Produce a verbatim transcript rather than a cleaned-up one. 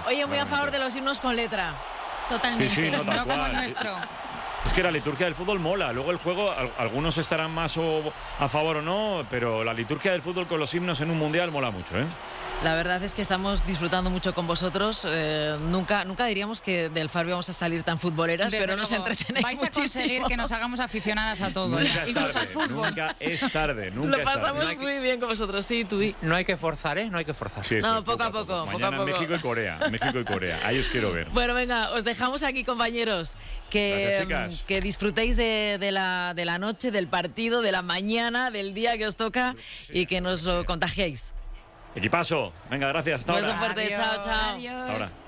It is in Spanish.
Oye, muy a favor de los himnos con letra. Totalmente. Sí, sí, no, tal no como cual. el nuestro. Es que la liturgia del fútbol mola. Luego el juego, algunos estarán más o a favor o no, pero la liturgia del fútbol con los himnos en un mundial mola mucho, ¿eh? La verdad es que estamos disfrutando mucho con vosotros. Eh, nunca, nunca diríamos que del Faro íbamos a salir tan futboleras, Desde pero nos luego, entretenéis vais muchísimo. a conseguir que nos hagamos aficionadas a todo, Nunca ya, es incluso tarde, al fútbol. nunca es tarde, nunca Lo es tarde. pasamos No hay que- muy bien con vosotros, sí, tú di. No hay que forzar, ¿eh? No hay que forzar. Sí, eso No, es, poco a poco, poco a Mañana poco. México y Corea, México y Corea. Ahí os quiero ver. Bueno, venga, os dejamos aquí, compañeros. Que, Gracias, chicas. que disfrutéis de, de, la, de la noche, del partido, de la mañana, del día que os toca y que nos lo contagiéis. Equipazo. Venga, gracias. Hasta Un beso ahora. fuerte, chao, chao. Adiós. Hasta ahora.